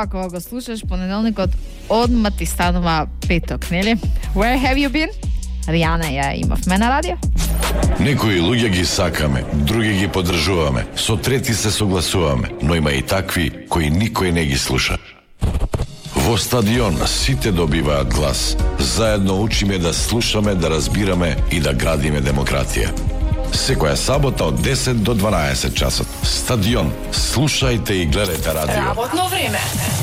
кога го слушаш понеделникот, одма ти станува петок, нели? Where have you been? Ријана ја имавме на радио. Некои луѓе ги сакаме, други ги поддржуваме, со трети се согласуваме, но има и такви кои никој не ги слуша. Во стадион сите добиваат глас. Заедно учиме да слушаме, да разбираме и да градиме демократија. Секоја сабота од 10 до 12 часот. Стадион. Слушајте и гледајте радио. Работно време.